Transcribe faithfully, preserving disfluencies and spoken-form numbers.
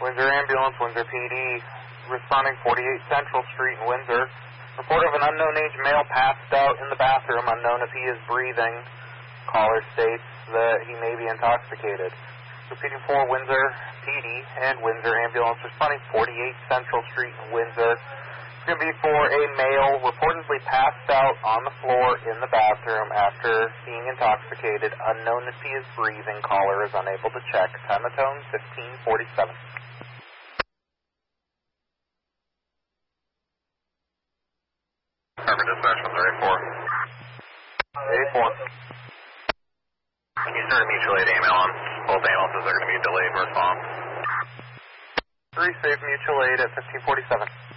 Windsor Ambulance, Windsor P D, responding forty-eight Central Street in Windsor. Report of an unknown age male passed out in the bathroom, unknown if he is breathing. Caller states that he may be intoxicated. Repeating for Windsor P D and Windsor Ambulance, responding forty-eight Central Street in Windsor. It's going to be for a male reportedly passed out on the floor in the bathroom after being intoxicated, unknown if he is breathing. Caller is unable to check. Time of tone fifteen forty-seven. Harbor Dispatch one three four. eighty-four. Can you start a mutual aid ambulance? Both ambulances are going to be delayed in response. three safe mutual aid at fifteen forty-seven.